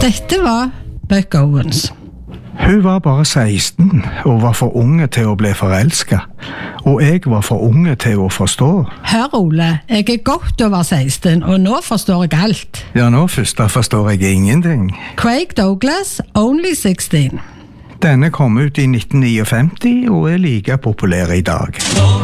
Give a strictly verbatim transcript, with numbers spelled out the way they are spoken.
Dette var Buck Owens. Hun var bare seksten og var for unge til å bli forelsket, og jeg var for unge til å forstå. Hør, Ole, jeg er godt over seksten, og nå forstår jeg alt. Ja, nå først da forstår jeg ingenting. Craig Douglas, Only sixteen. Denne kom ut i nitten femtini og er like populær i dag.